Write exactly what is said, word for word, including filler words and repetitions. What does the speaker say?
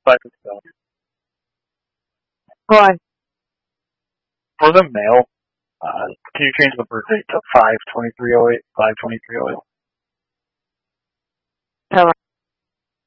five fifty-seven. Why? For the male, uh, can you change the birth date to five twenty-three oh eight? five twenty-three oh eight. Hello.